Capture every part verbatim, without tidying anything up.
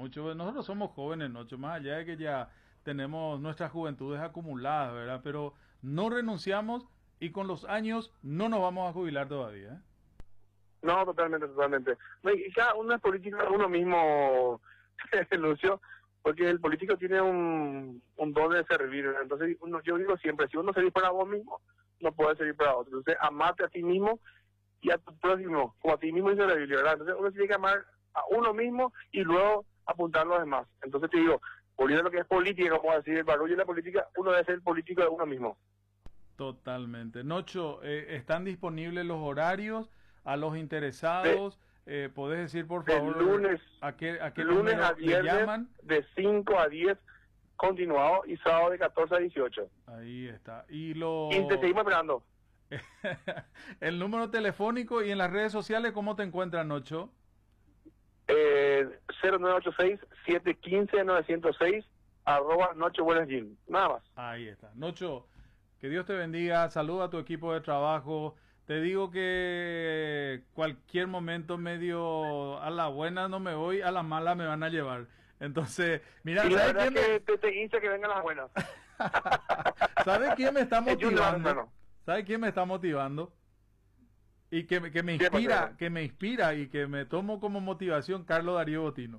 mucho. Nosotros somos jóvenes, Nocho, más allá de que ya tenemos nuestras juventudes acumuladas, ¿verdad? Pero no renunciamos y con los años no nos vamos a jubilar todavía, ¿eh? No, totalmente, totalmente. No, y cada uno es político de uno mismo, Lucio, porque el político tiene un, un don de servir, ¿verdad? Entonces, uno, yo digo siempre, si uno servís para vos mismo, no puedes servir para otro. Entonces, amate a ti mismo y a tu próximo, como a ti mismo dice la Biblia, ¿verdad? Entonces, uno tiene que amar a uno mismo y luego apuntar a los demás. Entonces, te digo, volviendo a lo que es política, como decir, el barullo de la política, uno debe ser político de uno mismo. Totalmente. Nocho, eh, ¿están disponibles los horarios a los interesados? Eh, ¿podés decir, por favor, de lunes, a qué, a qué lunes número a viernes, le llaman? De cinco a diez continuado y sábado de catorce a dieciocho. Ahí está. Y lo... Y te seguimos esperando. El número telefónico y en las redes sociales, ¿cómo te encuentran, Nocho? Eh, cero nueve ocho seis, siete uno cinco, nueve cero seis, arroba Noche Buenas Gym. Nada más. Ahí está. Nocho, que Dios te bendiga. Saluda a tu equipo de trabajo. Te digo que cualquier momento medio a la buena no me voy, a la mala me van a llevar. Entonces, mira, y la ¿sabes verdad quién que me... te, te hincha que vengan las buenas. ¿Sabe quién me está motivando? hermano. ¿Sabe quién me está motivando? Y que, me- que me ¿Qué inspira, pasa? que me inspira y que me tomo como motivación Carlos Darío Botino.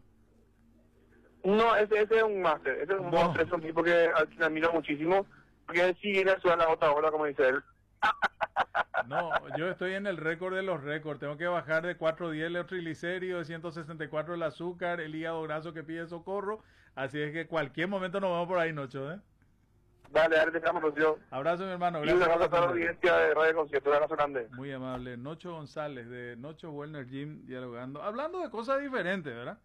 No, ese, ese es un máster, ese es un No. máster, es un tipo que al- admiro muchísimo, porque él sí viene a sudar la otra hora, como dice él. No, yo estoy en el récord de los récords. Tengo que bajar de cuatrocientos diez los triglicéridos, de ciento sesenta y cuatro el azúcar, el hígado graso que pide socorro. Así es que cualquier momento nos vamos por ahí, Nocho, ¿eh? Dale, dale, te estamos, Rocío. Abrazo, mi hermano. Y un Gracias por abrazo a toda la atenderme. audiencia de Radio Concierto, un abrazo grande. Muy amable. Nocho González, de Nocho Wellness Gym, dialogando. Hablando de cosas diferentes, ¿verdad?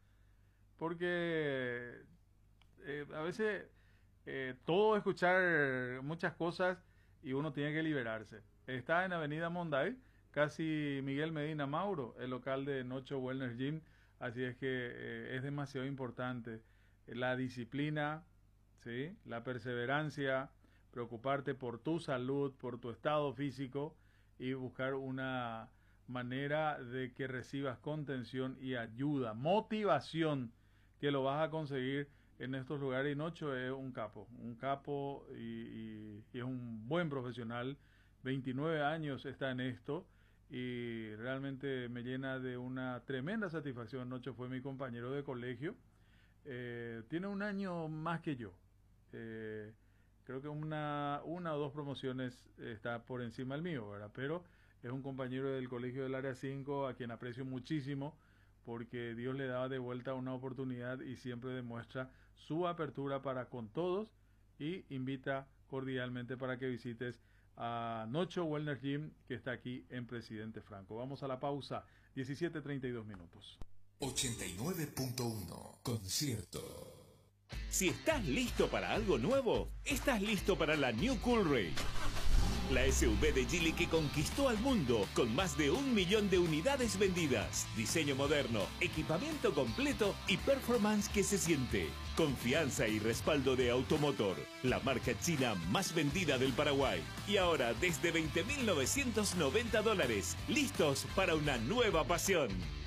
Porque eh, a veces eh, todo escuchar muchas cosas y uno tiene que liberarse. Está en Avenida Monday, casi Miguel Medina Mauro, el local de Nocho Wellness Gym. Así es que eh, es demasiado importante la disciplina, ¿sí? La perseverancia, preocuparte por tu salud, por tu estado físico y buscar una manera de que recibas contención y ayuda, motivación, que lo vas a conseguir en estos lugares. Y Nocho es un capo, un capo y, y, y es un buen profesional. veintinueve años está en esto y realmente me llena de una tremenda satisfacción. Nocho fue mi compañero de colegio. Eh, tiene un año más que yo. Eh, creo que una, una o dos promociones está por encima del mío, ¿verdad? Pero es un compañero del colegio del área cinco a quien aprecio muchísimo porque Dios le da de vuelta una oportunidad y siempre demuestra su apertura para con todos y invita cordialmente para que visites a Nocho Wellness Gym, que está aquí en Presidente Franco. Vamos a la pausa, diecisiete treinta y dos minutos. ochenta y nueve punto uno Concierto. Si estás listo para algo nuevo, estás listo para la New Coolray. La S U V de Geely que conquistó al mundo con más de un millón de unidades vendidas. Diseño moderno, equipamiento completo y performance que se siente. Confianza y respaldo de Automotor, la marca china más vendida del Paraguay. Y ahora desde veinte mil novecientos noventa dólares, listos para una nueva pasión.